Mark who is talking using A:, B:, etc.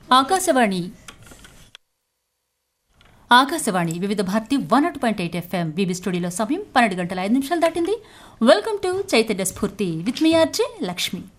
A: ఆకాశవాణి ఆకాశవాణి వివిధ భారతి 101.8 FM వివి స్టూడియోలో సమయం 12 గంటల 5 నిమిషాలు దాటింది. వెల్కమ్ టు చైతన్య స్ఫూర్తి విత్ మీ ఆర్జే లక్ష్మి.